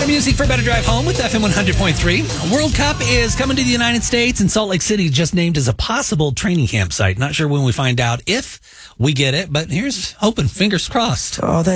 Better music for a better drive home with FM 100.3. World Cup is coming to the United States, and Salt Lake City just named as a possible training campsite. Not sure when we find out if we get it, but here's hoping. Fingers crossed. Oh,